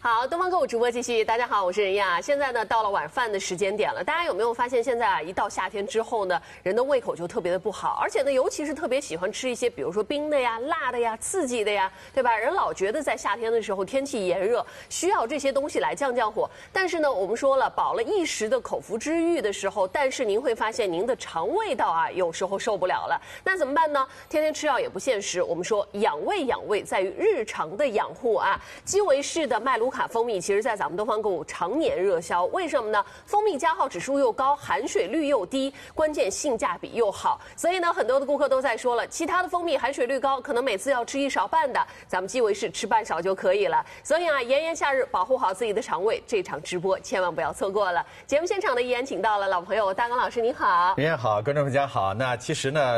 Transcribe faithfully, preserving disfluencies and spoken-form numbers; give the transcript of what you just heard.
好，东方购物直播继续。大家好，我是任亚。现在呢，到了晚饭的时间点了。大家有没有发现，现在啊，一到夏天之后呢，人的胃口就特别的不好，而且呢，尤其是特别喜欢吃一些，比如说冰的呀、辣的呀、刺激的呀，对吧？人老觉得在夏天的时候天气炎热，需要这些东西来降降火。但是呢，我们说了，饱了一时的口腹之欲的时候，但是您会发现您的肠胃道啊，有时候受不了了。那怎么办呢？天天吃药也不现实。我们说养胃养胃在于日常的养护啊。基维氏的麦卢卡蜂蜜，其实在咱们东方购物常年热销。为什么呢？蜂蜜加号指数又高，含水率又低，关键性价比又好。所以呢，很多的顾客都在说了，其他的蜂蜜含水率高，可能每次要吃一勺半的，咱们基维氏吃半勺就可以了。所以啊，炎炎夏日保护好自己的肠胃，这场直播千万不要错过了。节目现场的依然请到了老朋友大刚老师，您好。 您好，观众朋友好。那其实呢。